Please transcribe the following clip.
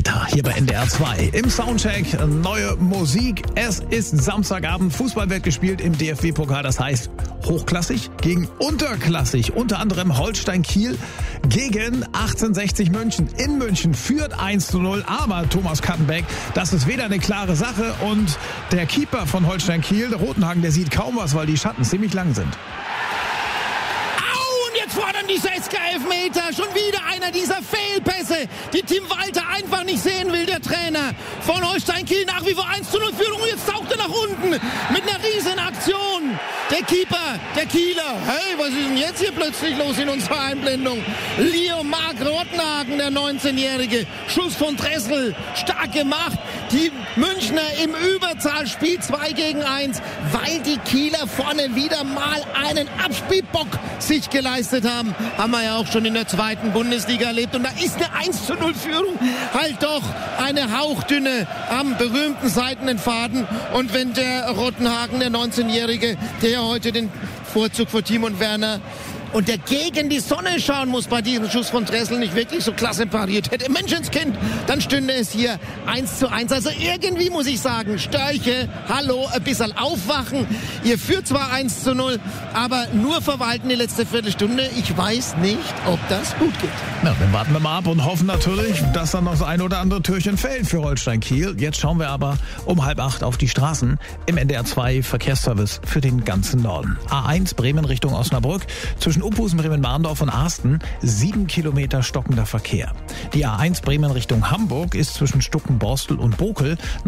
weiter hier bei NDR 2. Im Soundcheck neue Musik. Es ist Samstagabend. Fußball wird gespielt im DFB-Pokal. Das heißt hochklassig gegen unterklassig. Unter anderem Holstein Kiel gegen 1860 München. In München führt 1:0. Aber Thomas Kattenbeck, das ist weder eine klare Sache. Und der Keeper von Holstein Kiel, der Rotenhagen, der sieht kaum was, weil die Schatten ziemlich lang sind. Jetzt fordern die Seska Elfmeter. Schon wieder einer dieser Fehlpässe, die Tim Walter einfach nicht sehen will, der Trainer von Holstein Kiel. Nach wie vor 1:0 Führung. Und jetzt taucht er nach unten mit einer riesen Aktion. Der Keeper, der Kieler. Hey, was ist denn jetzt hier plötzlich los in unserer Einblendung? Leo Mark Rotenhagen, der 19-Jährige. Schuss von Dressel. Stark gemacht. Die Münchner im Überzahlspiel 2-1, weil die Kieler vorne wieder mal einen Abspielbock sich geleistet haben. Haben wir ja auch schon in der zweiten Bundesliga erlebt. Und da ist eine 1:0 Führung halt doch eine hauchdünne am berühmten seidenen Faden. Und wenn der Rotenhagen, der 19-Jährige, der heute den Vorzug vor Timon Werner und der gegen die Sonne schauen muss bei diesem Schuss von Dressel, nicht wirklich so klasse pariert hätte. Menschenskind, dann stünde es hier 1:1. Also irgendwie muss ich sagen, Störche, hallo, ein bisschen aufwachen. Ihr führt zwar 1:0, aber nur verwalten die letzte Viertelstunde. Ich weiß nicht, ob das gut geht. Na, dann warten wir mal ab und hoffen natürlich, dass dann noch das ein oder andere Türchen fällt für Holstein Kiel. Jetzt schauen wir aber um 7:30 auf die Straßen im NDR 2 Verkehrsservice für den ganzen Norden. A1 Bremen Richtung Osnabrück, zwischen Uphusen, Bremen-Marndorf und Arsten 7 Kilometer stockender Verkehr. Die A1 Bremen Richtung Hamburg ist zwischen Stuckenborstel und Bokel